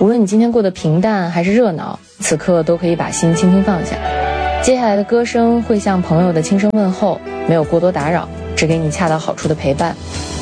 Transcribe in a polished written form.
无论你今天过得平淡还是热闹，此刻都可以把心轻轻放下。接下来的歌声会像朋友的轻声问候，没有过多打扰，只给你恰到好处的陪伴。